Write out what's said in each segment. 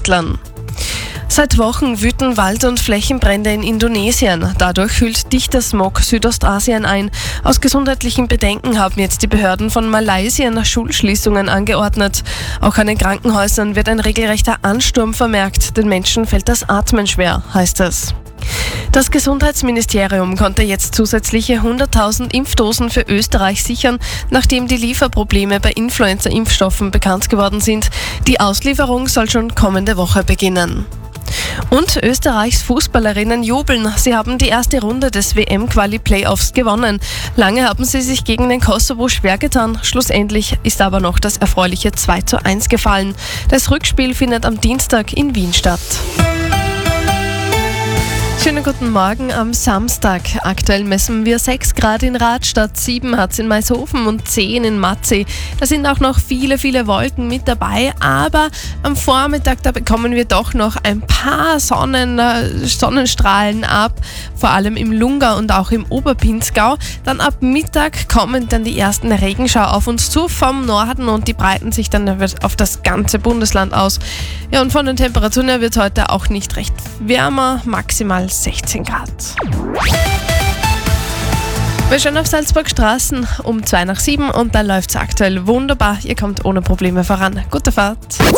Ermittlern. Seit Wochen wüten Wald- und Flächenbrände in Indonesien. Dadurch hüllt dichter Smog Südostasien ein. Aus gesundheitlichen Bedenken haben jetzt die Behörden von Malaysia Schulschließungen angeordnet. Auch an den Krankenhäusern wird ein regelrechter Ansturm vermerkt. Den Menschen fällt das Atmen schwer, heißt es. Das Gesundheitsministerium konnte jetzt zusätzliche 100.000 Impfdosen für Österreich sichern, nachdem die Lieferprobleme bei Influenza-Impfstoffen bekannt geworden sind. Die Auslieferung soll schon kommende Woche beginnen. Und Österreichs Fußballerinnen jubeln. Sie haben die erste Runde des WM-Quali-Playoffs gewonnen. Lange haben sie sich gegen den Kosovo schwer getan. Schlussendlich ist aber noch das erfreuliche 2:1 gefallen. Das Rückspiel findet am Dienstag in Wien statt. Schönen guten Morgen am Samstag. Aktuell messen wir 6 Grad in Radstadt, 7 hat es in Maishofen und 10 in Matzee. Da sind auch noch viele Wolken mit dabei, aber am Vormittag, da bekommen wir doch noch ein paar Sonnenstrahlen ab, vor allem im Lungau und auch im Oberpinzgau. Dann ab Mittag kommen dann die ersten Regenschauer auf uns zu vom Norden und die breiten sich dann auf das ganze Bundesland aus. Ja, und von den Temperaturen her wird es heute auch nicht recht wärmer, maximal 16 Grad. Wir schauen auf Salzburg Straßen um 6:55 und da läuft es aktuell wunderbar. Ihr kommt ohne Probleme voran. Gute Fahrt. Guten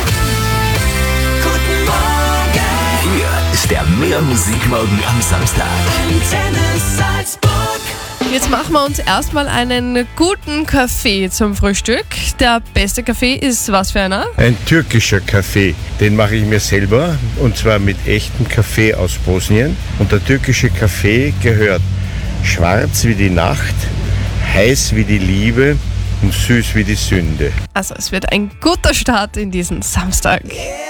Morgen. Hier ist der Mehr-Musik-Morgen am Samstag. Antenne Salzburg. Jetzt machen wir uns erstmal einen guten Kaffee zum Frühstück. Der beste Kaffee ist was für einer? Ein türkischer Kaffee, den mache ich mir selber und zwar mit echtem Kaffee aus Bosnien. Und der türkische Kaffee gehört schwarz wie die Nacht, heiß wie die Liebe und süß wie die Sünde. Also es wird ein guter Start in diesen Samstag.